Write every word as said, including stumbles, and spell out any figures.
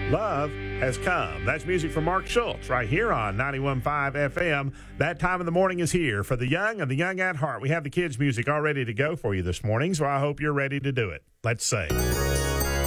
Love has come. That's music from Mark Schultz right here on ninety-one point five F M. That time of the morning is here for the young and the young at heart. We have the kids' music all ready to go for you this morning, so I hope you're ready to do it. Let's sing.